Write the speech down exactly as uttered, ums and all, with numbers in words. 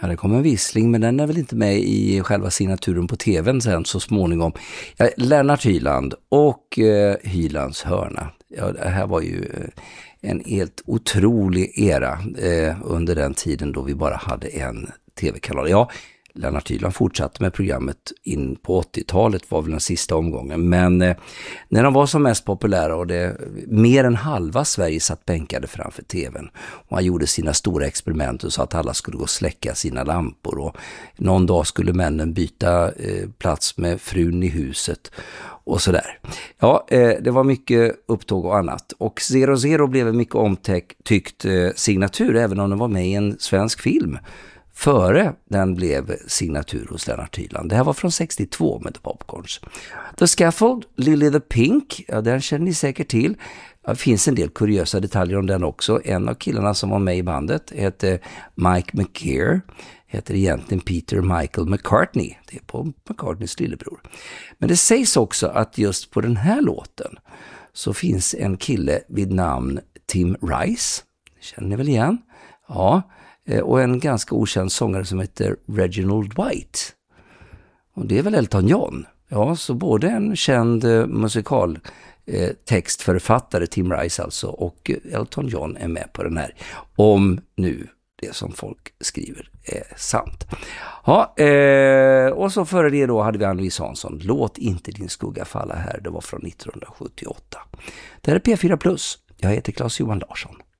Ja, det kom en vissling, men den är väl inte med i själva signaturen på tvn sen så småningom. Ja, Lennart Hyland och eh, Hylands hörna. Ja, det här var ju en helt otrolig era eh, under den tiden då vi bara hade en tv-kanal. Ja, Lennart Hyland fortsatte med programmet in på åttiotalet var väl den sista omgången. Men eh, när de var som mest populära och det mer än halva Sverige satt bänkade framför tvn. Och han gjorde sina stora experiment och sa att alla skulle gå och släcka sina lampor. Och någon dag skulle männen byta eh, plats med frun i huset och sådär. Ja, eh, det var mycket upptåg och annat. Och Zero Zero blev en mycket omtyckt eh, signatur även om den var med i en svensk film. Före den blev signatur hos Lennart Hyland. Det här var från sextiotvå med The Popcorns. The Scaffold, Lily the Pink, ja, den känner ni säkert till. Det finns en del kuriösa detaljer om den också. En av killarna som var med i bandet heter Mike McKeer. Heter egentligen Peter Michael McCartney. Det är på McCartneys lillebror. Men det sägs också att just på den här låten så finns en kille vid namn Tim Rice. Känner ni väl igen? Ja. Och en ganska okänd sångare som heter Reginald White. Och det är väl Elton John. Ja, så både en känd eh, musikal eh, textförfattare, Tim Rice alltså, och Elton John är med på den här. Om nu det som folk skriver är sant. Ja, eh, och så före det då hade vi Ann-Louise Hansson. Låt inte din skugga falla här. Det var från nittonhundrasjuttioåtta. Det här är P fyra plus. Jag heter Claes Johan Larsson.